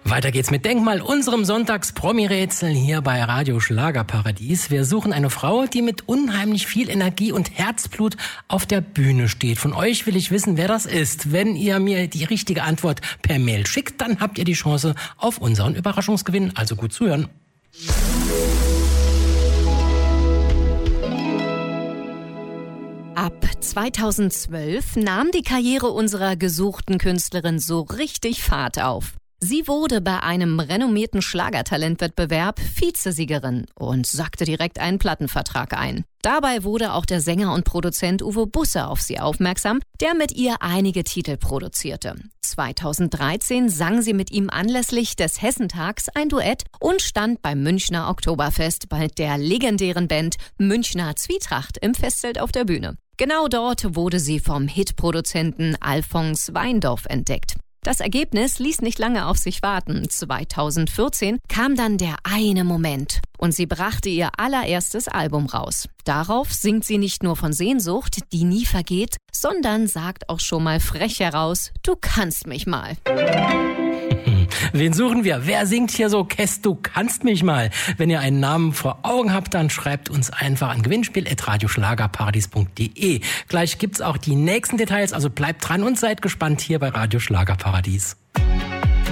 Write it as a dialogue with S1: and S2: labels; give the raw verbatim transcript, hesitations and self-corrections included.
S1: Weiter geht's mit Denkmal, unserem Sonntags-Promi-Rätsel hier bei Radio Schlagerparadies. Wir suchen eine Frau, die mit unheimlich viel Energie und Herzblut auf der Bühne steht. Von euch will ich wissen, wer das ist. Wenn ihr mir die richtige Antwort per Mail schickt, dann habt ihr die Chance auf unseren Überraschungsgewinn. Also gut zuhören.
S2: Ab zweitausendzwölf nahm die Karriere unserer gesuchten Künstlerin so richtig Fahrt auf. Sie wurde bei einem renommierten Schlagertalentwettbewerb Vizesiegerin und sackte direkt einen Plattenvertrag ein. Dabei wurde auch der Sänger und Produzent Uwe Busse auf sie aufmerksam, der mit ihr einige Titel produzierte. zweitausenddreizehn sang sie mit ihm anlässlich des Hessentags ein Duett und stand beim Münchner Oktoberfest bei der legendären Band Münchner Zwietracht im Festzelt auf der Bühne. Genau dort wurde sie vom Hitproduzenten Alfons Weindorf entdeckt. Das Ergebnis ließ nicht lange auf sich warten. zweitausendvierzehn kam dann der eine Moment und sie brachte ihr allererstes Album raus. Darauf singt sie nicht nur von Sehnsucht, die nie vergeht, sondern sagt auch schon mal frech heraus, du kannst mich mal.
S1: Wen suchen wir? Wer singt hier so Kess, du kannst mich mal? Wenn ihr einen Namen vor Augen habt, dann schreibt uns einfach an gewinnspiel at radioschlagerparadies punkt de. Gleich gibt's auch die nächsten Details, also bleibt dran und seid gespannt hier bei Radio Schlagerparadies.